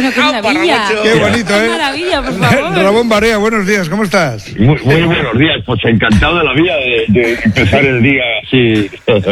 Bueno, qué maravilla. Qué bonito, Qué maravilla, por favor. Ramón Barea, buenos días, ¿cómo estás? Muy buenos días, pues encantado de la vida de empezar el día así,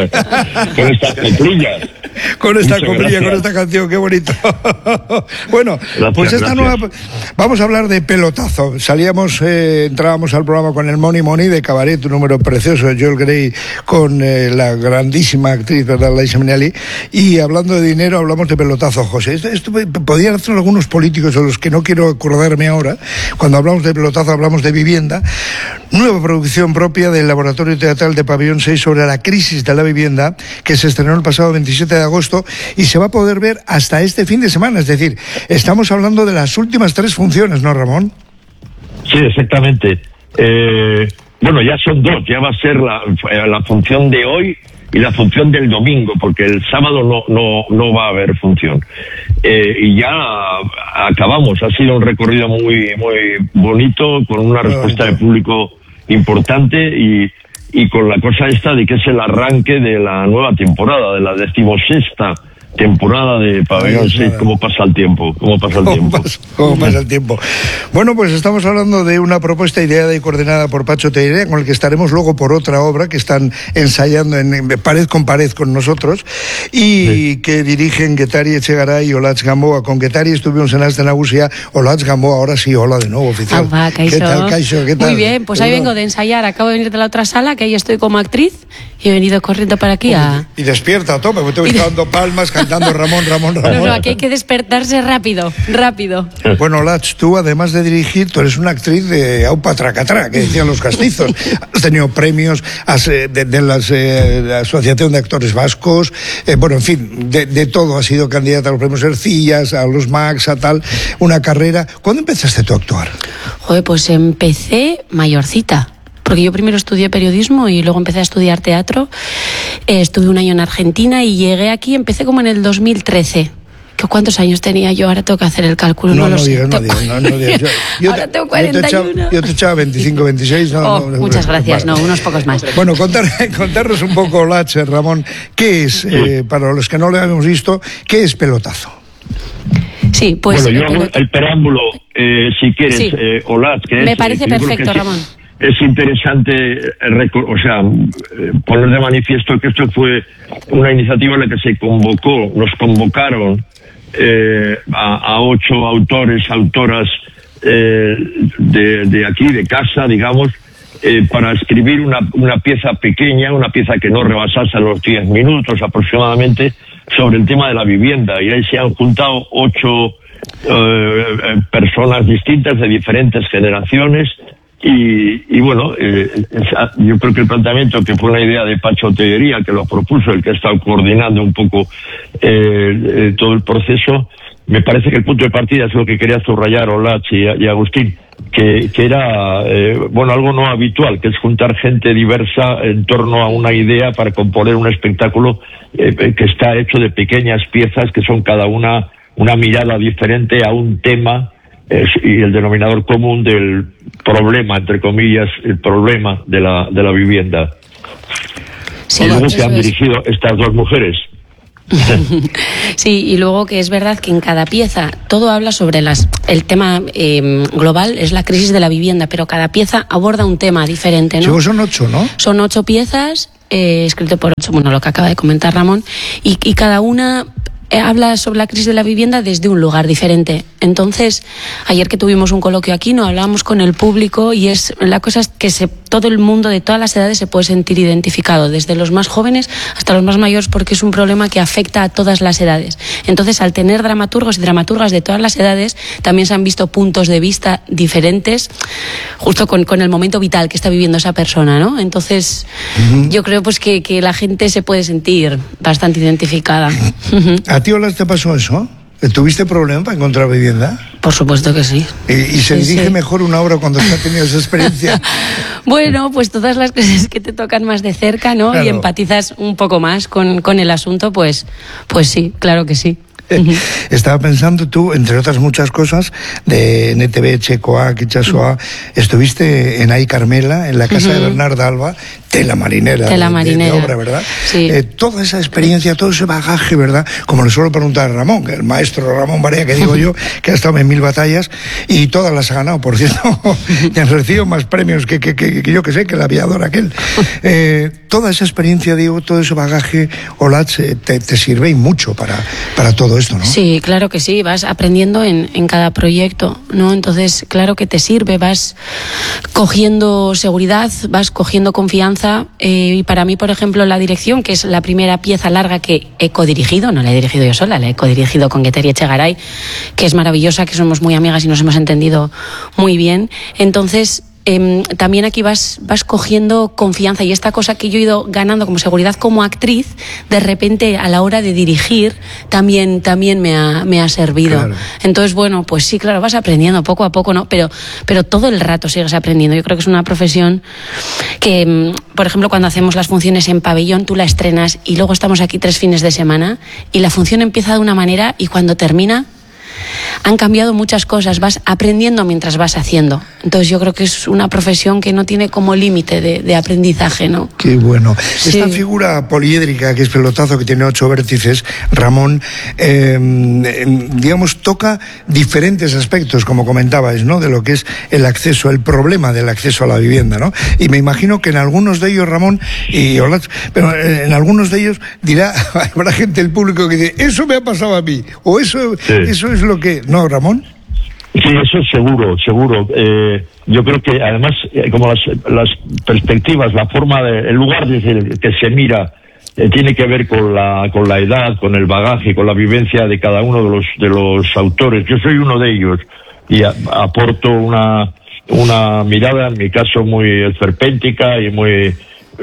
con estas coplillas. Con esta coplilla, con esta canción, qué bonito. Bueno, Gracias, pues esta gracias. nueva... Vamos a hablar de pelotazo. Entrábamos al programa con el Money Money de Cabaret, un número precioso de Joel Grey con la grandísima actriz, ¿verdad?, Liza Minnelli. Y hablando de dinero, hablamos de pelotazo, José. Esto podían hacer algunos políticos, de los que no quiero acordarme ahora. Cuando hablamos de pelotazo, hablamos de vivienda. Nueva producción propia del Laboratorio Teatral de Pabellón 6 sobre la crisis de la vivienda, que se estrenó el pasado 27 de agosto y se va a poder ver hasta este fin de semana. Es decir, estamos hablando de las últimas 3 funciones, ¿no, Ramón? Sí, exactamente. Bueno, ya son 2, ya va a ser la función de hoy y la función del domingo, porque el sábado no va a haber función. Y ya acabamos, ha sido un recorrido muy bonito, con una respuesta de público importante y con la cosa esta de que es el arranque de la nueva temporada, de la 16ª temporada de Pabellón 6. ¿Cómo pasa el tiempo? ¿Cómo pasa el tiempo? Bueno, pues estamos hablando de una propuesta ideada y coordinada por Pacho Tellería, con el que estaremos luego por otra obra que están ensayando en pared con nosotros, y que dirigen Guetari Echegaray y Olatz Gamboa. Con Guetari estuvimos en Aste Nagusia, Olatz Gamboa, ahora sí, hola de nuevo, oficial. ¿Qué tal, Kaixo? ¿Qué tal? Muy bien, pues ahí vengo de ensayar, acabo de venir de la otra sala, que ahí estoy como actriz, y he venido corriendo para aquí Y despierta a tope, te voy dando palmas, cantando Ramón. No, aquí hay que despertarse rápido. Bueno, Olatz, tú además de dirigir, tú eres una actriz de aupa tracatrá, que decían los castizos. Has tenido premios de la Asociación de Actores Vascos, bueno, en fin, de todo. Has sido candidata a los premios Ercillas, a los Max, a tal, una carrera. ¿Cuándo empezaste tú a actuar? Joder, pues empecé mayorcita. Porque yo primero estudié periodismo y luego empecé a estudiar teatro. Estuve un año en Argentina y llegué aquí, empecé como en el 2013. ¿Cuántos años tenía yo? Ahora tengo que hacer el cálculo. No digas. Ahora tengo 41. Yo te echaba 25, 26. Muchas gracias, unos pocos más. Bueno, contarnos un poco, Olatz, Ramón, ¿qué es, para los que no lo hemos visto, qué es pelotazo? Sí, pues... Bueno, yo hago el preámbulo, si quieres, sí. Olatz, que me parece perfecto, Ramón. Es interesante, poner de manifiesto que esto fue una iniciativa en la que nos convocaron a 8 autores, autoras de aquí, de casa, digamos, para escribir una pieza pequeña, una pieza que no rebasase los 10 minutos aproximadamente, sobre el tema de la vivienda. Y ahí se han juntado 8 personas distintas de diferentes generaciones. Y bueno, yo creo que el planteamiento, que fue una idea de Pacho Tellería, que lo propuso, el que ha estado coordinando un poco todo el proceso, me parece que el punto de partida es lo que quería subrayar Olatz y Agustín, que era algo no habitual, que es juntar gente diversa en torno a una idea para componer un espectáculo que está hecho de pequeñas piezas que son cada una mirada diferente a un tema, y el denominador común del problema, entre comillas, el problema de la vivienda. Sí, y luego se han dirigido estas 2 mujeres. Sí, y luego que es verdad que en cada pieza todo habla sobre el tema global, es la crisis de la vivienda, pero cada pieza aborda un tema diferente, ¿no? Sí, son 8, ¿no? Son 8 piezas, escrito por 8, lo que acaba de comentar Ramón, y cada una habla sobre la crisis de la vivienda desde un lugar diferente. Entonces, ayer que tuvimos un coloquio aquí, hablábamos con el público, y la cosa es que todo el mundo de todas las edades se puede sentir identificado, desde los más jóvenes hasta los más mayores, porque es un problema que afecta a todas las edades. Entonces, al tener dramaturgos y dramaturgas de todas las edades, también se han visto puntos de vista diferentes, justo con el momento vital que está viviendo esa persona, ¿no? Entonces, yo creo pues que la gente se puede sentir bastante identificada. ¿A ti, Olatz, te pasó eso? ¿Tuviste problema para encontrar vivienda? Por supuesto que sí. ¿Y se dirige mejor una obra cuando se ha tenido esa experiencia? Bueno, pues todas las cosas que te tocan más de cerca, ¿no? Claro. Y empatizas un poco más con el asunto, pues sí, claro que sí. Estaba pensando, tú, entre otras muchas cosas, de NTV, Checoac, Itxasoa, estuviste en Ay Carmela, en la casa de Bernarda Alba. tela marinera, de obra, ¿verdad? Sí. Toda esa experiencia, todo ese bagaje, ¿verdad? Como le suelo preguntar a Ramón, el maestro Ramón Barea, que digo yo, que ha estado en 1000 batallas y todas las ha ganado, por cierto, y han recibido más premios que yo que sé, que el aviador aquel. Toda esa experiencia, digo, todo ese bagaje, Olatz, te sirve y mucho para todo esto, ¿no? Sí, claro que sí, vas aprendiendo en cada proyecto, ¿no? Entonces, claro que te sirve, vas cogiendo seguridad, vas cogiendo confianza. Y para mí, por ejemplo, la dirección, que es la primera pieza larga que he codirigido, no la he dirigido yo sola, la he codirigido con Gueteri Echegaray, que es maravillosa, que somos muy amigas y nos hemos entendido muy bien. Entonces, también aquí vas cogiendo confianza, y esta cosa que yo he ido ganando como seguridad como actriz, de repente a la hora de dirigir también me ha servido. Claro. Entonces, bueno, pues sí, claro, vas aprendiendo poco a poco, ¿no? Pero todo el rato sigues aprendiendo. Yo creo que es una profesión que, por ejemplo, cuando hacemos las funciones en pabellón, tú la estrenas y luego estamos aquí 3 fines de semana y la función empieza de una manera y cuando termina han cambiado muchas cosas, vas aprendiendo mientras vas haciendo. Entonces yo creo que es una profesión que no tiene como límite de aprendizaje, ¿no? Qué bueno. Sí. Esta figura poliédrica que es Pelotazo, que tiene 8 vértices, Ramón, digamos, toca diferentes aspectos, como comentabais, ¿no? De lo que es el acceso, el problema del acceso a la vivienda, ¿no? Y me imagino que en algunos de ellos, Ramón, y Olatz, pero en algunos de ellos habrá gente del público que dice, eso me ha pasado a mí, o eso es lo que... ¿No, Ramón? Sí, eso es seguro. Yo creo que además, como las perspectivas, la forma el lugar desde el que se mira tiene que ver con la edad, con el bagaje, con la vivencia de cada uno de los autores. Yo soy uno de ellos y aporto una mirada, en mi caso, muy esperpéntica y muy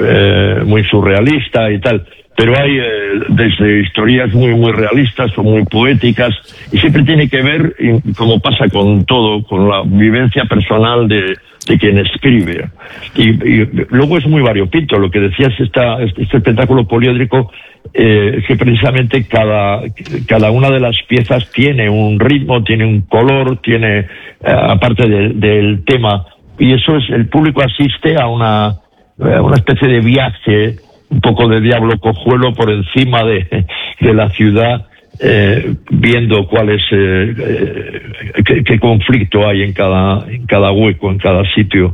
surrealista y tal. Pero hay desde historias muy, muy realistas o muy poéticas, y siempre tiene que ver, como pasa con todo, con la vivencia personal de quien escribe. Y luego es muy variopinto. Lo que decías, este espectáculo poliédrico, es que precisamente cada una de las piezas tiene un ritmo, tiene un color, tiene, aparte del tema, y eso es, el público asiste a una especie de viaje, un poco de diablo cojuelo por encima de la ciudad, viendo cuál es qué conflicto hay en cada hueco, en cada sitio.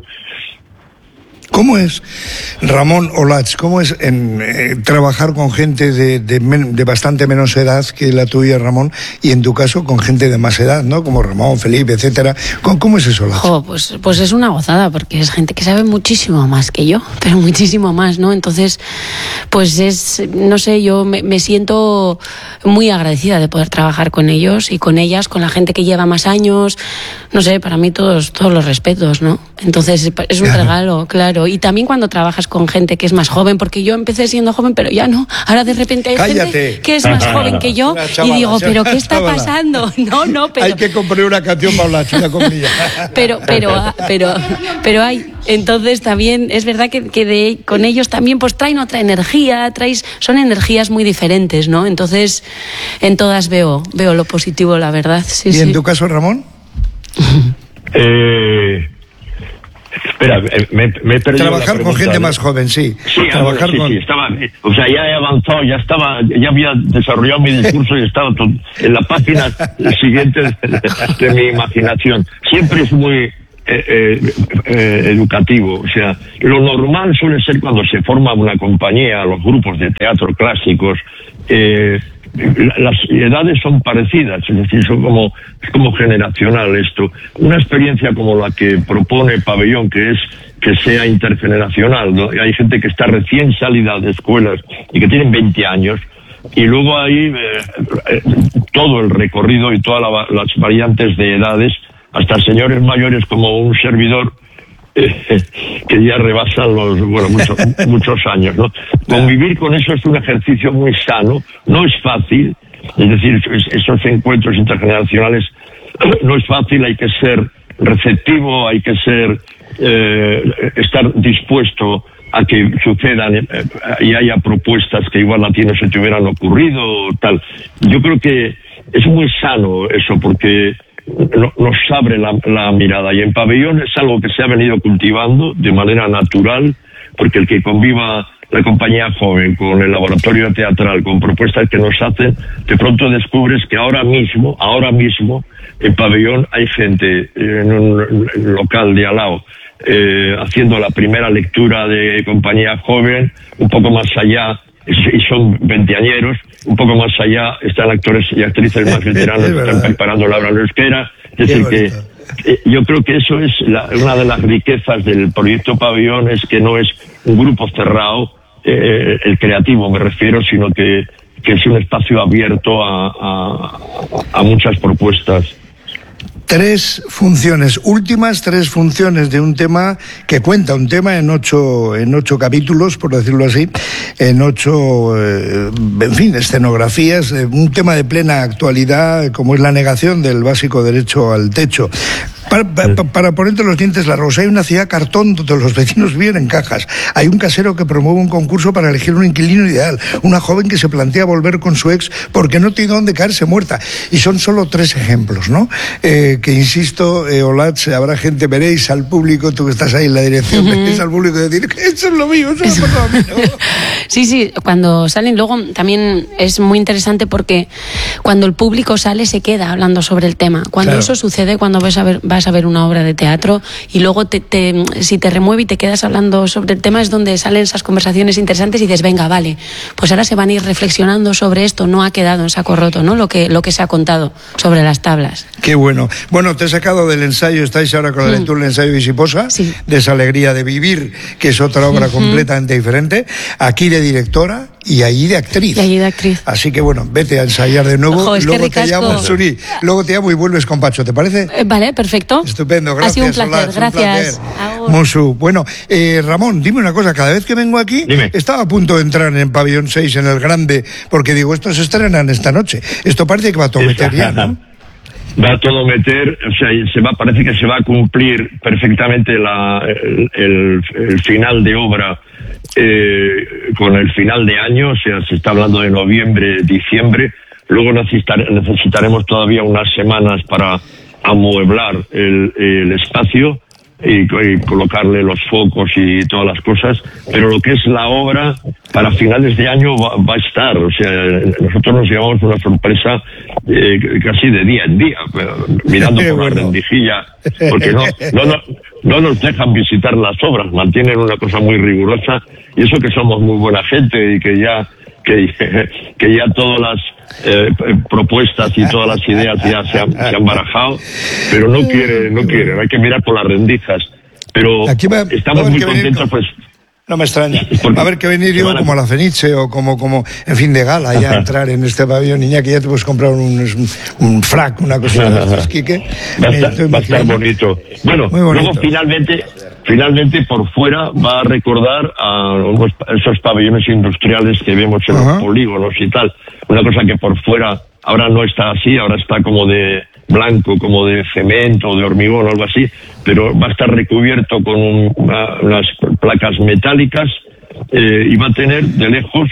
¿Cómo es, Ramón Olatz, cómo es trabajar con gente de bastante menos edad que la tuya, Ramón, y en tu caso con gente de más edad, ¿no? Como Ramón, Felipe, etcétera. ¿Cómo es eso, Olatz? Pues es una gozada, porque es gente que sabe muchísimo más que yo, pero muchísimo más, ¿no? Entonces, pues no sé, yo me siento muy agradecida de poder trabajar con ellos y con ellas, con la gente que lleva más años, no sé, para mí todos los respetos, ¿no? Entonces es un regalo, claro. Y también cuando trabajas con gente que es más joven, porque yo empecé siendo joven, pero ya no. Ahora de repente hay gente que es más joven que yo y digo, ¿pero qué está pasando? No, pero... Hay que comprar una canción para la chica comilla. pero hay... Entonces también es verdad que con ellos también pues traen otra energía, son energías muy diferentes, ¿no? Entonces en todas veo lo positivo, la verdad. Sí, ¿Y en tu caso, Ramón? Espera, me he perdido. Trabajar con gente más joven, sí. Sí, estaba, o sea, ya he avanzado, ya había desarrollado mi discurso y estaba en la página siguiente de mi imaginación. Siempre es muy educativo, o sea, lo normal suele ser cuando se forma una compañía, los grupos de teatro clásicos, las edades son parecidas, es decir, es como generacional esto. Una experiencia como la que propone Pabellón, que sea intergeneracional, ¿no? Hay gente que está recién salida de escuelas y que tienen 20 años, y luego hay todo el recorrido y todas las variantes de edades, hasta señores mayores como un servidor, que ya rebasan muchos años, ¿no? Convivir con eso es un ejercicio muy sano, no es fácil, es decir, esos encuentros intergeneracionales no es fácil, hay que ser receptivo, hay que estar dispuesto a que sucedan y haya propuestas que igual a ti no se te hubieran ocurrido, tal. Yo creo que es muy sano eso, porque nos abre la mirada, y en Pabellón es algo que se ha venido cultivando de manera natural, porque el que conviva la compañía joven con el laboratorio teatral, con propuestas que nos hacen, de pronto descubres que ahora mismo, en Pabellón hay gente en un local de al lado, haciendo la primera lectura de compañía joven, un poco más allá, y son veinteañeros, un poco más allá están actores y actrices más veteranos que están preparando la obra en euskera. Es decir, que yo creo que eso es una de las riquezas del proyecto Pabellón, es que no es un grupo cerrado, el creativo me refiero, sino que es un espacio abierto a muchas propuestas. Tres funciones de un tema que cuenta un tema en ocho capítulos, por decirlo así, en ocho, escenografías, un tema de plena actualidad, como es la negación del básico derecho al techo. Para ponerte los dientes largos, hay una ciudad cartón donde los vecinos viven en cajas. Hay un casero que promueve un concurso para elegir un inquilino ideal. Una joven que se plantea volver con su ex porque no tiene dónde caerse muerta. Y son solo 3 ejemplos, ¿no? Que insisto, Olatz, habrá gente, veréis al público, tú que estás ahí en la dirección, veréis al público decir que eso es lo mío, eso me ha pasado a mí, ¿no? Sí, cuando salen luego también es muy interesante porque cuando el público sale se queda hablando sobre el tema. Cuando eso sucede, cuando vas a ver una obra de teatro y luego si te remueve y te quedas hablando sobre el tema, es donde salen esas conversaciones interesantes y dices, venga, vale, pues ahora se van a ir reflexionando sobre esto, no ha quedado en saco roto, ¿no? Lo que se ha contado sobre las tablas. Qué bueno. Bueno, te he sacado del ensayo, estáis ahora con la lectura del ensayo Visiposa, sí, de esa alegría de vivir, que es otra obra completamente diferente, aquí de directora y allí de actriz. Así que bueno, vete a ensayar de nuevo. Ojo, luego te llamo, Suri, luego te llamo y vuelves con Pacho, ¿te parece? Vale, perfecto. Estupendo, gracias. Ha sido un placer, Olatz, gracias. Mosu. Bueno, Ramón, dime una cosa, cada vez que vengo aquí, estaba a punto de entrar en Pabellón 6, en el Grande, porque digo, estos se estrenan esta noche. Esto parece que va a todo meter ya, ¿no? Va a todo meter, o sea, parece que se va a cumplir perfectamente el final de obra con el final de año, o sea, se está hablando de noviembre, diciembre. Luego necesitaremos todavía unas semanas para amueblar el espacio y colocarle los focos y todas las cosas, pero lo que es la obra para finales de año va a estar, o sea, nosotros nos llevamos una sorpresa casi de día en día, mirando por la rendijilla, porque no nos dejan visitar las obras, mantienen una cosa muy rigurosa, y eso que somos muy buena gente y que ya todas las propuestas y todas las ideas ya se han barajado, pero no quieren, hay que mirar por las rendijas, pero estamos muy contentos, pues. No me extraña. Va a haber que venir yo como a la Fenice o como en fin de gala, ya entrar en este pabellón. Niña, que ya te puedes comprar un frac, una cosa de estas, Quique. Va a estar bonito. Bueno, luego finalmente por fuera va a recordar a esos pabellones industriales que vemos en los polígonos y tal. Una cosa que por fuera ahora no está así, ahora está como de blanco, como de cemento o de hormigón o algo así, pero va a estar recubierto con unas placas metálicas y va a tener de lejos,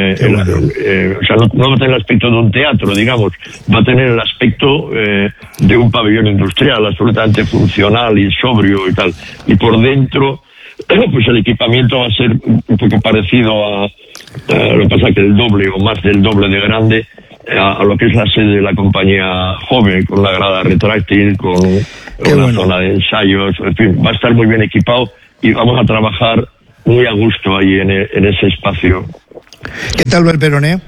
o sea, no va a tener el aspecto de un teatro, digamos, va a tener el aspecto de un pabellón industrial, absolutamente funcional y sobrio y tal. Y por dentro, pues el equipamiento va a ser un poco parecido a lo que pasa que el doble o más del doble de grande a lo que es la sede de la compañía joven, con la grada retráctil, con una zona de ensayos, en fin, va a estar muy bien equipado y vamos a trabajar muy a gusto ahí en ese espacio. ¿Qué tal va el Peroné?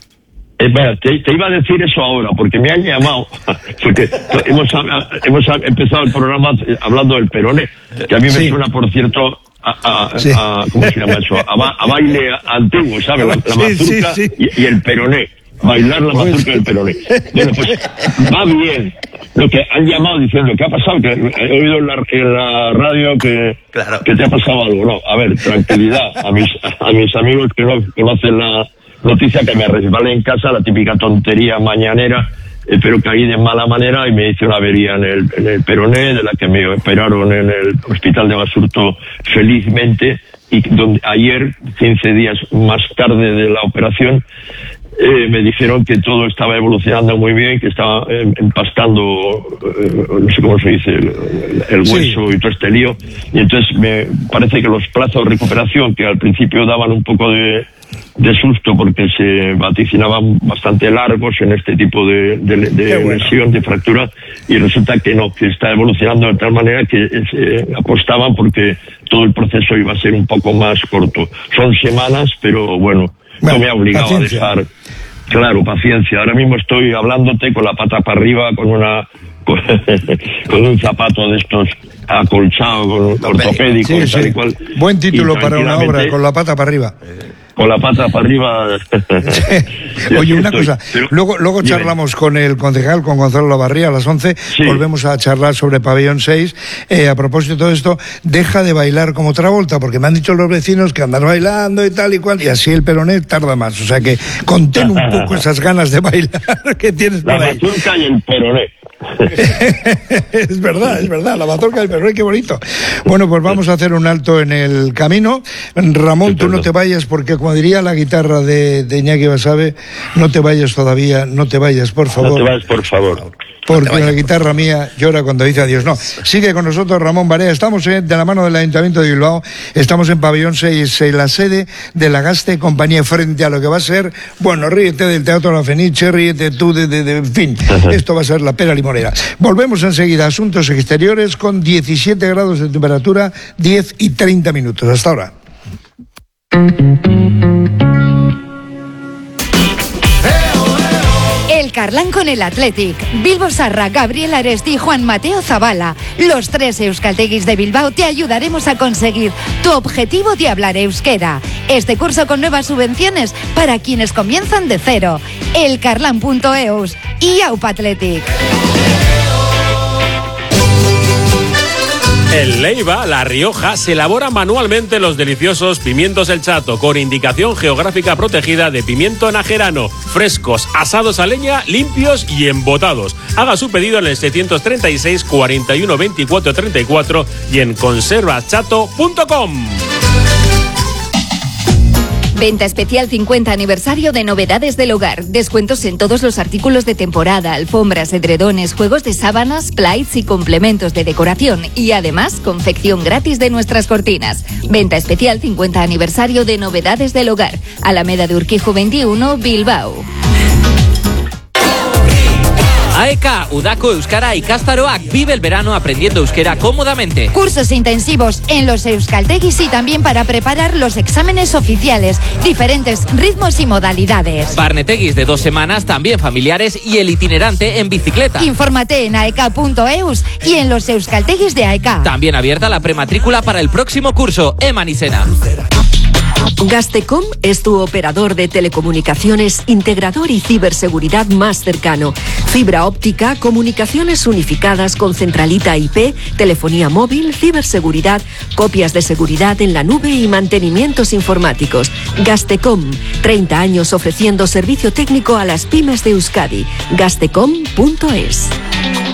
Te iba a decir eso ahora, porque me han llamado, porque hemos empezado el programa hablando del Peroné, que a mí me suena, por cierto, ¿cómo se llama eso? A baile antiguo, ¿sabes? La mazurca y el Peroné. Bailar la mazurca del Peroné. Bueno, pues va bien. Lo que han llamado diciendo, ¿qué ha pasado? Que he oído en la radio que te ha pasado algo. No, a ver, tranquilidad. A mis amigos que no conocen la noticia, que me resbalé en casa, la típica tontería mañanera, pero caí de mala manera y me hice una avería en el Peroné, de la que me operaron en el hospital de Basurto felizmente, y donde ayer, 15 días más tarde de la operación, me dijeron que todo estaba evolucionando muy bien, que estaba empastando, no sé cómo se dice, el hueso y todo este lío. Y entonces me parece que los plazos de recuperación, que al principio daban un poco de susto porque se vaticinaban bastante largos en este tipo de lesión, de fractura, y resulta que no, que está evolucionando de tal manera que apostaban porque todo el proceso iba a ser un poco más corto. Son semanas, pero bueno, no me ha obligado paciencia. A dejar, claro, paciencia. Ahora mismo estoy hablándote con la pata para arriba, con un zapato de estos acolchado, ortopédico, y tal y cual. Buen título para una obra, con la pata para arriba. Con la pata para arriba. Oye, una cosa, luego charlamos con el concejal, con Gonzalo Lavarría, a las 11, volvemos a charlar sobre Pabellón 6. A propósito de todo esto, deja de bailar como Travolta, porque me han dicho los vecinos que andas bailando y tal y cual, y así el peroné tarda más, o sea que contén un poco esas ganas de bailar que tienes por ahí. La mazurca y el peroné. Es verdad, la mazorca del peroné, qué bonito. Bueno, pues vamos a hacer un alto en el camino. Ramón, tú no te vayas, porque como diría la guitarra de Iñaki Basabe, no te vayas todavía, no te vayas, por favor. No te vayas, por favor. Porque la guitarra mía llora cuando dice adiós. No, sigue con nosotros Ramón Barea. Estamos de la mano del Ayuntamiento de Bilbao. Estamos en Pabellón 6, la sede de la Gaste Compañía, frente a lo que va a ser, bueno, ríete del Teatro La Fenice, ríete tú en fin, esto va a ser la pera limonera. Volvemos enseguida a Asuntos Exteriores con 17 grados de temperatura, 10 y 30 minutos. Hasta ahora. El Carlán con el Athletic. Bilbo Sarra, Gabriel Aresti y Juan Mateo Zabala. Los 3 euskalteguis de Bilbao te ayudaremos a conseguir tu objetivo de hablar euskera. Este curso con nuevas subvenciones para quienes comienzan de cero. Elcarlan.eus y Aupa Athletic. En Leiva, La Rioja, se elaboran manualmente los deliciosos pimientos El Chato, con indicación geográfica protegida de pimiento najerano, frescos, asados a leña, limpios y embotados. Haga su pedido en el 736 41 24 34 y en conservaschato.com. Venta especial 50 aniversario de Novedades del Hogar. Descuentos en todos los artículos de temporada, alfombras, edredones, juegos de sábanas, plaits y complementos de decoración. Y además, confección gratis de nuestras cortinas. Venta especial 50 aniversario de Novedades del Hogar. Alameda de Urquijo 21, Bilbao. AEK, Udako Euskara Ikastaroak, vive el verano aprendiendo euskera cómodamente. Cursos intensivos en los euskalteguis y también para preparar los exámenes oficiales, diferentes ritmos y modalidades. Barneteguis de 2 semanas, también familiares, y el itinerante en bicicleta. Infórmate en aek.eus y en los euskalteguis de AEK. También abierta la prematrícula para el próximo curso, Eman Isena. Gastecom es tu operador de telecomunicaciones, integrador y ciberseguridad más cercano. Fibra óptica, comunicaciones unificadas con centralita IP, telefonía móvil, ciberseguridad, copias de seguridad en la nube y mantenimientos informáticos. Gastecom, 30 años ofreciendo servicio técnico a las pymes de Euskadi. Gastecom.es.